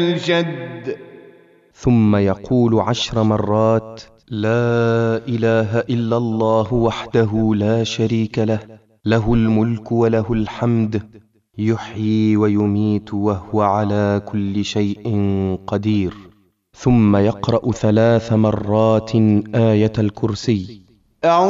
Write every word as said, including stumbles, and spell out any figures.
الجد. ثم يقول عشر مرات: لا إله إلا الله وحده لا شريك له، له الملك وله الحمد، يحيي ويميت وهو على كل شيء قدير. ثم يقرأ ثلاث مرات آية الكرسي.